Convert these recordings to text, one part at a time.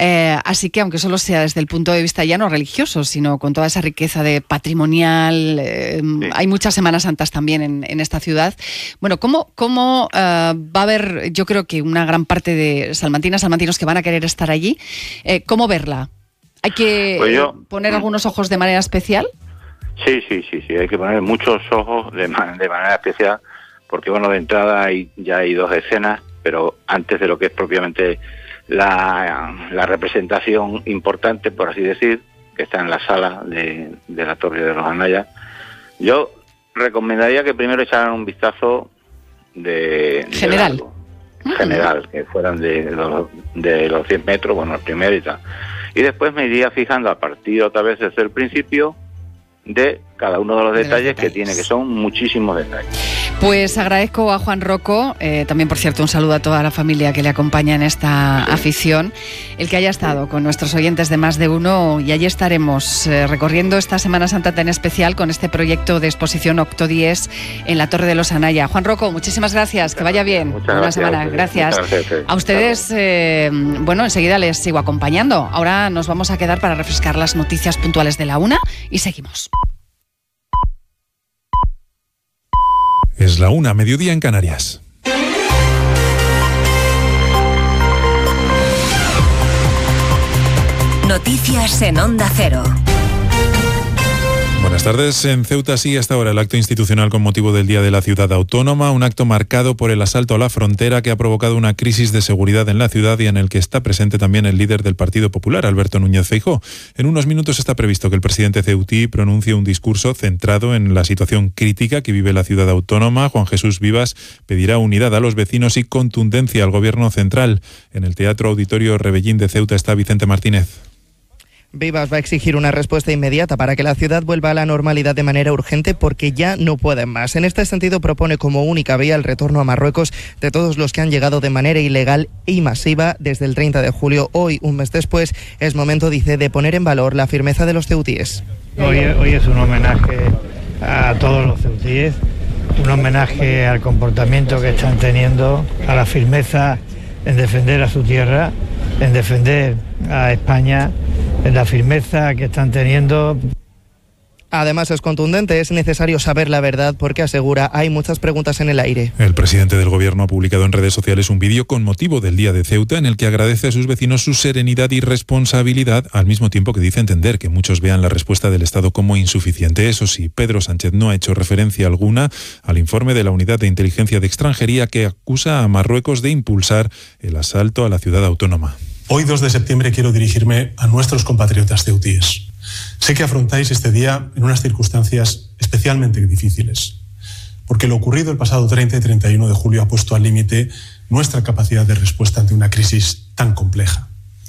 Así que, aunque solo sea desde el punto de vista ya no religioso, sino con toda esa riqueza de patrimonial, hay muchas Semanas Santas también en esta ciudad. Bueno, ¿cómo va a haber, yo creo que una gran parte de salmantinas, salmantinos que van a querer estar allí? ¿Cómo verla? ¿Hay que poner algunos ojos de manera especial? Sí, hay que poner muchos ojos de manera especial, porque bueno, de entrada ya hay 2 escenas, pero antes de lo que es propiamente la representación importante, por así decir, que está en la sala de la Torre de los Anaya, yo recomendaría que primero echaran un vistazo general, que fueran de los 100 metros, bueno, el primero y tal. Y después me iría fijando a partir otra vez desde el principio de cada uno de los detalles que tiene, que son muchísimos detalles. Pues agradezco a Juan Rocco, también por cierto un saludo a toda la familia que le acompaña en esta afición, el que haya estado con nuestros oyentes de Más de Uno, y allí estaremos recorriendo esta Semana Santa tan especial con este proyecto de exposición Octodies en la Torre de los Anaya. Juan Rocco, muchísimas gracias, que vaya bien. Buena semana, gracias. A ustedes, bueno, enseguida les sigo acompañando. Ahora nos vamos a quedar para refrescar las noticias puntuales de la 1 y seguimos. Es la 1, mediodía en Canarias. Noticias en Onda Cero. Buenas tardes. En Ceuta sigue hasta ahora el acto institucional con motivo del Día de la Ciudad Autónoma, un acto marcado por el asalto a la frontera que ha provocado una crisis de seguridad en la ciudad y en el que está presente también el líder del Partido Popular, Alberto Núñez Feijóo. En unos minutos está previsto que el presidente ceutí pronuncie un discurso centrado en la situación crítica que vive la ciudad autónoma. Juan Jesús Vivas pedirá unidad a los vecinos y contundencia al gobierno central. En el Teatro Auditorio Rebellín de Ceuta está Vicente Martínez. Vivas va a exigir una respuesta inmediata para que la ciudad vuelva a la normalidad de manera urgente porque ya no pueden más. En este sentido propone como única vía el retorno a Marruecos de todos los que han llegado de manera ilegal y masiva desde el 30 de julio. Hoy, un mes después, es momento, dice, de poner en valor la firmeza de los ceutíes. Hoy es un homenaje a todos los ceutíes, un homenaje al comportamiento que están teniendo, a la firmeza en defender a su tierra, en defender a España, en la firmeza que están teniendo. Además es contundente, es necesario saber la verdad porque asegura hay muchas preguntas en el aire. El presidente del gobierno ha publicado en redes sociales un vídeo con motivo del Día de Ceuta en el que agradece a sus vecinos su serenidad y responsabilidad, al mismo tiempo que dice entender que muchos vean la respuesta del Estado como insuficiente. Eso sí, Pedro Sánchez no ha hecho referencia alguna al informe de la Unidad de Inteligencia de Extranjería que acusa a Marruecos de impulsar el asalto a la ciudad autónoma. Hoy, 2 de septiembre, quiero dirigirme a nuestros compatriotas ceutíes. Sé que afrontáis este día en unas circunstancias especialmente difíciles, porque lo ocurrido el pasado 30 y 31 de julio ha puesto al límite nuestra capacidad de respuesta ante una crisis tan compleja.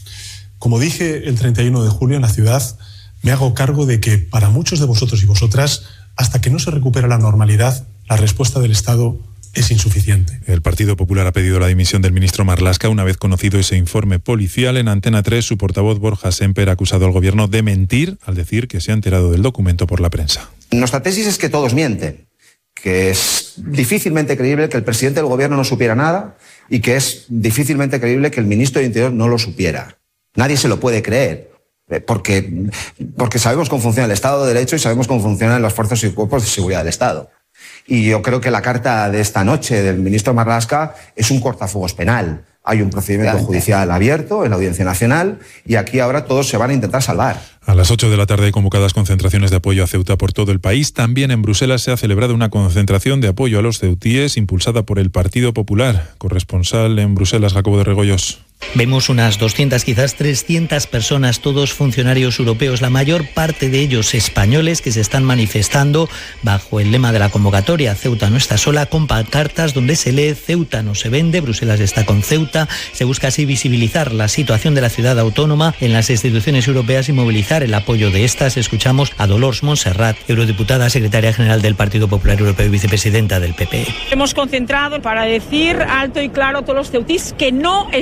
Como dije el 31 de julio en la ciudad, me hago cargo de que para muchos de vosotros y vosotras, hasta que no se recupera la normalidad, la respuesta del Estado es insuficiente. El Partido Popular ha pedido la dimisión del ministro Marlaska una vez conocido ese informe policial. En Antena 3, su portavoz Borja Semper ha acusado al gobierno de mentir al decir que se ha enterado del documento por la prensa. Nuestra tesis es que todos mienten, que es difícilmente creíble que el presidente del gobierno no supiera nada y que es difícilmente creíble que el ministro de Interior no lo supiera. Nadie se lo puede creer. Porque sabemos cómo funciona el Estado de Derecho y sabemos cómo funcionan las fuerzas y cuerpos de seguridad del Estado. Y yo creo que la carta de esta noche del ministro Marlaska es un cortafuegos penal. Hay un procedimiento judicial abierto en la Audiencia Nacional y aquí ahora todos se van a intentar salvar. A las 8 de la tarde hay convocadas concentraciones de apoyo a Ceuta por todo el país. También en Bruselas se ha celebrado una concentración de apoyo a los ceutíes impulsada por el Partido Popular. Corresponsal en Bruselas, Jacobo de Regoyos. Vemos unas 200, quizás 300 personas, todos funcionarios europeos, la mayor parte de ellos españoles, que se están manifestando bajo el lema de la convocatoria Ceuta no está sola, con pancartas donde se lee Ceuta no se vende, Bruselas está con Ceuta. Se busca así visibilizar la situación de la ciudad autónoma en las instituciones europeas y movilizar el apoyo de estas. Escuchamos a Dolors Montserrat, eurodiputada, secretaria general del Partido Popular Europeo y vicepresidenta del PP. Hemos concentrado para decir alto y claro a todos los ceutís que no están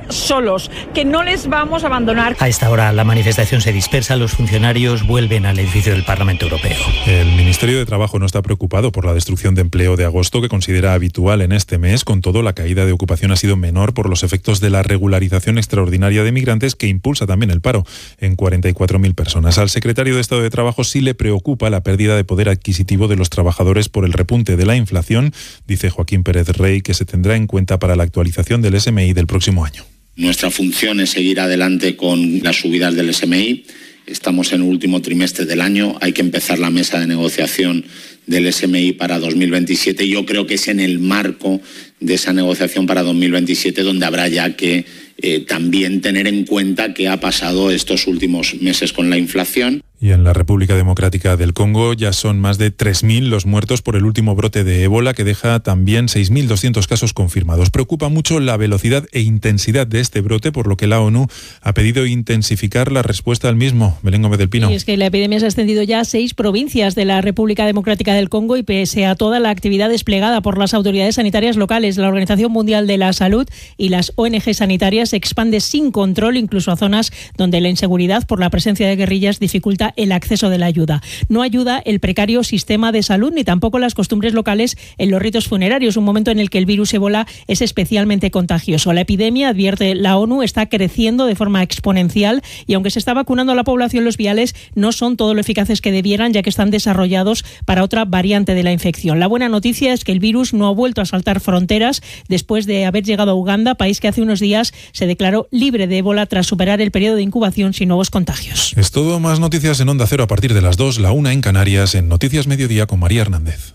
solos, que no les vamos a abandonar. A esta hora la manifestación se dispersa, los funcionarios vuelven al edificio del Parlamento Europeo. El Ministerio de Trabajo no está preocupado por la destrucción de empleo de agosto, que considera habitual en este mes. Con todo, la caída de ocupación ha sido menor por los efectos de la regularización extraordinaria de migrantes, que impulsa también el paro en 44.000 personas. Al secretario de Estado de Trabajo sí le preocupa la pérdida de poder adquisitivo de los trabajadores por el repunte de la inflación. Dice Joaquín Pérez Rey que se tendrá en cuenta para la actualización del SMI del próximo año. Nuestra función es seguir adelante con las subidas del SMI. Estamos en el último trimestre del año. Hay que empezar la mesa de negociación del SMI para 2027. Yo creo que es en el marco de esa negociación para 2027 donde habrá ya que también tener en cuenta qué ha pasado estos últimos meses con la inflación. Y en la República Democrática del Congo ya son más de 3.000 los muertos por el último brote de ébola, que deja también 6.200 casos confirmados. Preocupa mucho la velocidad e intensidad de este brote, por lo que la ONU ha pedido intensificar la respuesta al mismo. Belén Gómez del Pino. Y es que la epidemia se ha extendido ya a 6 provincias de la República Democrática del Congo y pese a toda la actividad desplegada por las autoridades sanitarias locales, la Organización Mundial de la Salud y las ONG sanitarias, se expande sin control incluso a zonas donde la inseguridad por la presencia de guerrillas dificulta el acceso de la ayuda. No ayuda el precario sistema de salud ni tampoco las costumbres locales en los ritos funerarios, un momento en el que el virus ébola es especialmente contagioso. La epidemia, advierte la ONU, está creciendo de forma exponencial y aunque se está vacunando a la población, los viales no son todo lo eficaces que debieran, ya que están desarrollados para otra variante de la infección. La buena noticia es que el virus no ha vuelto a saltar fronteras después de haber llegado a Uganda, país que hace unos días se declaró libre de ébola tras superar el periodo de incubación sin nuevos contagios. Es todo. Más noticias en Onda Cero a partir de las 2, la 1 en Canarias, en Noticias Mediodía con María Hernández.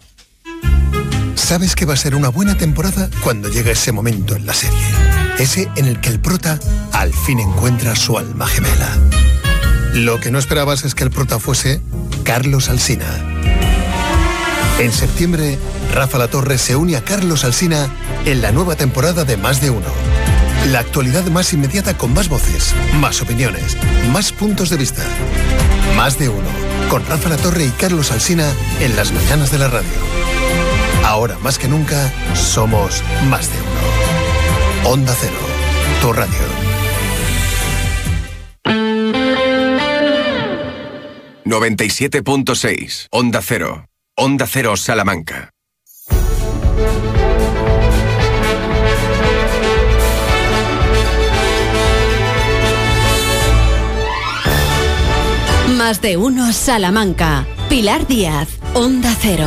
Sabes que va a ser una buena temporada cuando llega ese momento en la serie. Ese en el que el prota al fin encuentra su alma gemela. Lo que no esperabas es que el prota fuese Carlos Alsina. En septiembre, Rafa Latorre se une a Carlos Alsina en la nueva temporada de Más de Uno. La actualidad más inmediata con más voces, más opiniones, más puntos de vista. Más de Uno, con Rafa Latorre y Carlos Alsina en las mañanas de la radio. Ahora más que nunca, somos Más de Uno. Onda Cero, tu radio. ...97.6, Onda Cero. Onda Cero Salamanca. Más de Uno Salamanca. Pilar Díaz, Onda Cero.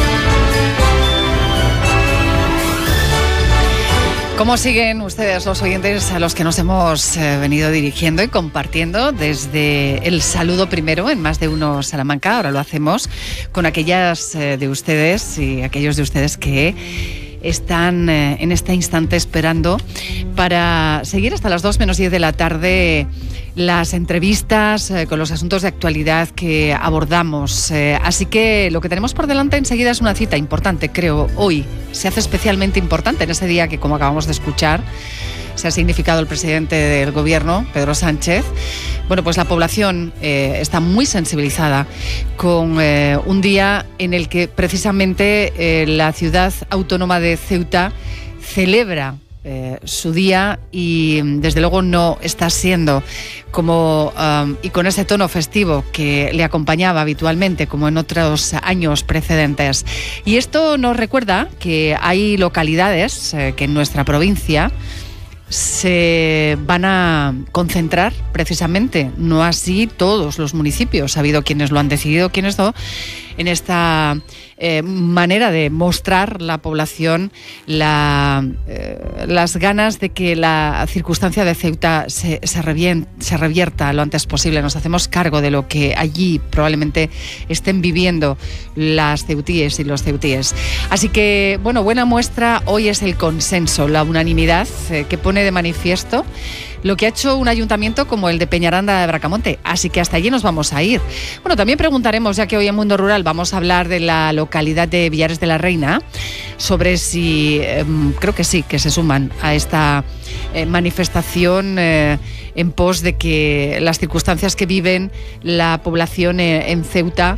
¿Cómo siguen ustedes, los oyentes, a los que nos hemos venido dirigiendo y compartiendo desde el saludo primero en Más de Uno Salamanca? Ahora lo hacemos con aquellas de ustedes y aquellos de ustedes que están en este instante esperando para seguir hasta las 2 menos 10 de la tarde las entrevistas con los asuntos de actualidad que abordamos. Así que lo que tenemos por delante enseguida es una cita importante, creo, hoy. Se hace especialmente importante en ese día que, como acabamos de escuchar, se ha significado el presidente del Gobierno, Pedro Sánchez. Bueno, pues la población está muy sensibilizada con un día en el que precisamente la ciudad autónoma de Ceuta celebra su día y desde luego no está siendo como y con ese tono festivo que le acompañaba habitualmente como en otros años precedentes. Y esto nos recuerda que hay localidades que en nuestra provincia se van a concentrar precisamente, no así todos los municipios, ha habido quienes lo han decidido, quienes no, en esta manera de mostrar la población las ganas de que la circunstancia de Ceuta se revierta lo antes posible. Nos hacemos cargo de lo que allí probablemente estén viviendo las ceutíes y los ceutíes. Así que, bueno, buena muestra hoy es el consenso, la unanimidad que pone de manifiesto lo que ha hecho un ayuntamiento como el de Peñaranda de Bracamonte. Así que hasta allí nos vamos a ir. Bueno, también preguntaremos, ya que hoy en Mundo Rural vamos a hablar de la localidad de Villares de la Reina, sobre si, creo que sí, que se suman a esta manifestación en pos de que las circunstancias que viven la población en Ceuta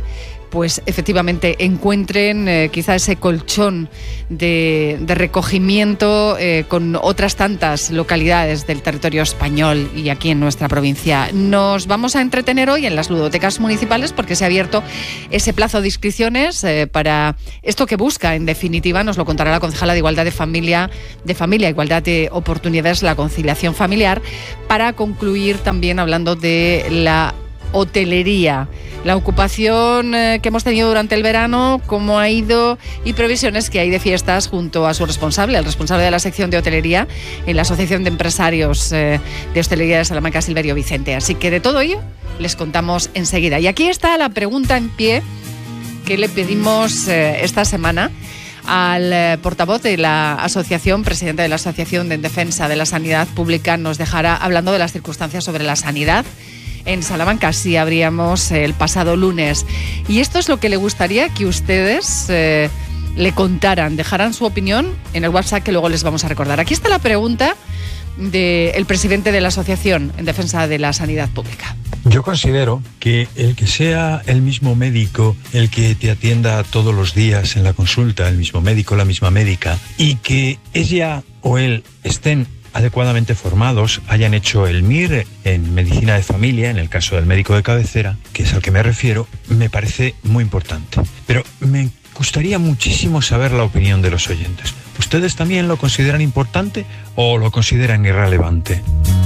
pues efectivamente encuentren quizá ese colchón de recogimiento con otras tantas localidades del territorio español y aquí en nuestra provincia. Nos vamos a entretener hoy en las ludotecas municipales porque se ha abierto ese plazo de inscripciones para esto que busca, en definitiva, nos lo contará la concejala de Igualdad de Familia, Igualdad de Oportunidades, la conciliación familiar, para concluir también hablando de la hotelería, la ocupación que hemos tenido durante el verano, cómo ha ido y previsiones que hay de fiestas junto a su responsable, el responsable de la sección de hotelería en la Asociación de Empresarios de Hostelería de Salamanca, Silverio Vicente. Así que de todo ello les contamos enseguida. Y aquí está la pregunta en pie que le pedimos esta semana al portavoz de la asociación, presidente de la Asociación en Defensa de la Sanidad Pública, nos dejará hablando de las circunstancias sobre la sanidad en Salamanca. Así abríamos el pasado lunes. Y esto es lo que le gustaría que ustedes le contaran, dejaran su opinión en el WhatsApp que luego les vamos a recordar. Aquí está la pregunta del presidente de la Asociación en Defensa de la Sanidad Pública. Yo considero que el que sea el mismo médico el que te atienda todos los días en la consulta, el mismo médico, la misma médica, y que ella o él estén adecuadamente formados, hayan hecho el MIR en medicina de familia, en el caso del médico de cabecera, que es al que me refiero, me parece muy importante. Pero me gustaría muchísimo saber la opinión de los oyentes. ¿Ustedes también lo consideran importante o lo consideran irrelevante?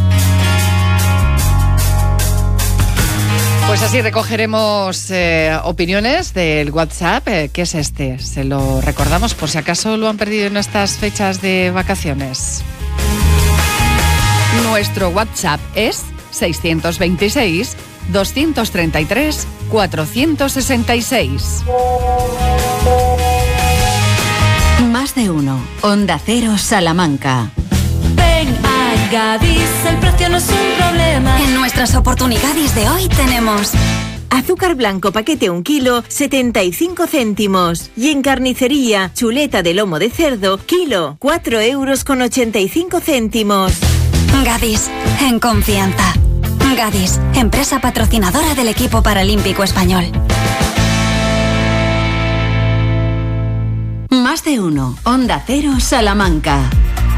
Pues así recogeremos opiniones del WhatsApp, que es este. Se lo recordamos por si acaso lo han perdido en estas fechas de vacaciones. Nuestro WhatsApp es 626 233 466. Más de uno. Onda Cero Salamanca. Ven a Gadis, el precio no es un problema. En nuestras oportunidades de hoy tenemos azúcar blanco paquete 1 kilo, 75 céntimos. Y en carnicería, chuleta de lomo de cerdo, kilo, 4,85 €. Gadis, en confianza. Gadis, empresa patrocinadora del equipo paralímpico español. Más de uno. Onda Cero Salamanca.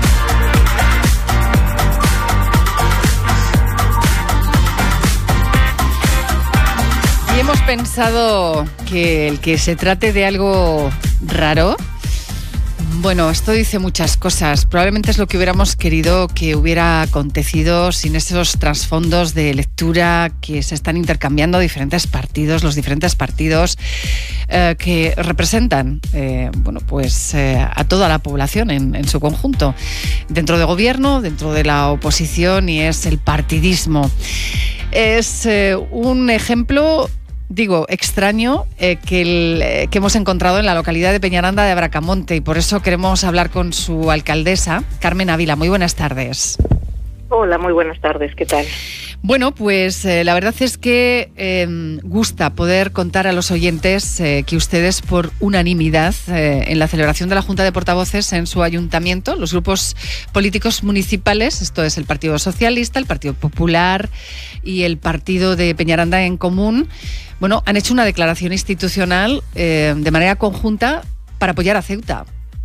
Y hemos pensado que el que se trate de algo raro, bueno, esto dice muchas cosas. Probablemente es lo que hubiéramos querido que hubiera acontecido sin esos trasfondos de lectura que se están intercambiando diferentes partidos, los diferentes partidos que representan a toda la población en su conjunto, dentro del gobierno, dentro de la oposición, y es el partidismo. Es un ejemplo, digo, extraño que hemos encontrado en la localidad de Peñaranda de Bracamonte, y por eso queremos hablar con su alcaldesa, Carmen Ávila. Muy buenas tardes. Hola, muy buenas tardes, ¿qué tal? Bueno, pues la verdad es que gusta poder contar a los oyentes que ustedes, por unanimidad, en la celebración de la Junta de Portavoces en su ayuntamiento, los grupos políticos municipales, esto es el Partido Socialista, el Partido Popular y el Partido de Peñaranda en Común, bueno, han hecho una declaración institucional de manera conjunta para apoyar a Ceuta.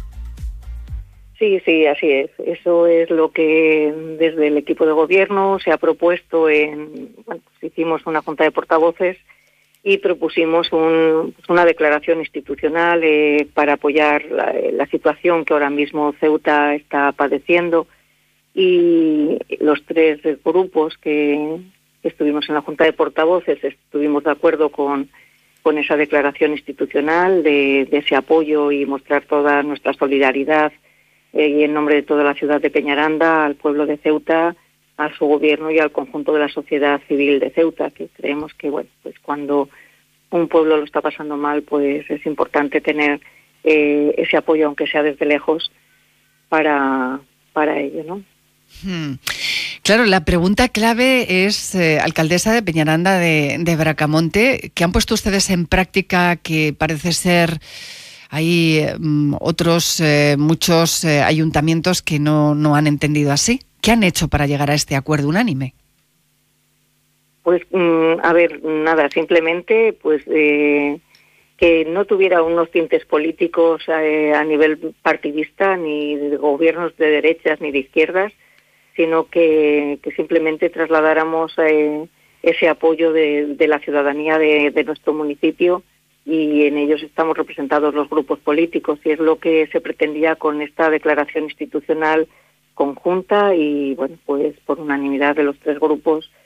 Sí, así es. Eso es lo que desde el equipo de gobierno se ha propuesto. Hicimos una junta de portavoces y propusimos una declaración institucional para apoyar la situación que ahora mismo Ceuta está padeciendo, y los tres grupos que estuvimos en la junta de portavoces estuvimos de acuerdo con esa declaración institucional de ese apoyo y mostrar toda nuestra solidaridad y en nombre de toda la ciudad de Peñaranda al pueblo de Ceuta, a su gobierno y al conjunto de la sociedad civil de Ceuta, que creemos que pues cuando un pueblo lo está pasando mal, pues es importante tener ese apoyo, aunque sea desde lejos, para ello, ¿no? Claro, la pregunta clave es, alcaldesa de Peñaranda de Bracamonte, ¿qué han puesto ustedes en práctica que parece ser... Hay muchos ayuntamientos que no han entendido así? ¿Qué han hecho para llegar a este acuerdo unánime? Pues, nada, simplemente pues que no tuviera unos tintes políticos a nivel partidista, ni de gobiernos de derechas ni de izquierdas, sino que simplemente trasladáramos ese apoyo de la ciudadanía de nuestro municipio, y en ellos estamos representados los grupos políticos, y es lo que se pretendía con esta declaración institucional conjunta, y bueno, pues por unanimidad de los tres grupos